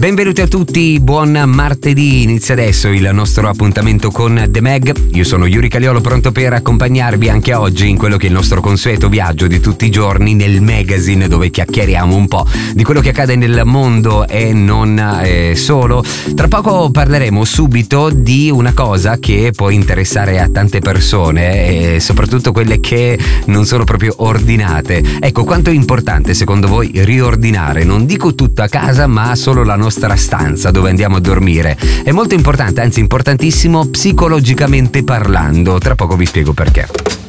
Benvenuti a tutti, buon martedì, inizia adesso il nostro appuntamento con The Mag. Io sono Yuri Caliolo, pronto per accompagnarvi anche oggi in quello che è il nostro consueto viaggio di tutti i giorni nel magazine, dove chiacchieriamo un po' di quello che accade nel mondo e non solo. Tra poco parleremo subito di una cosa che può interessare a tante persone, soprattutto quelle che non sono proprio ordinate. Ecco, quanto è importante secondo voi riordinare, non dico tutta casa, ma solo la nostra stanza dove andiamo a dormire. È molto importante, anzi importantissimo psicologicamente parlando. Tra poco vi spiego perché.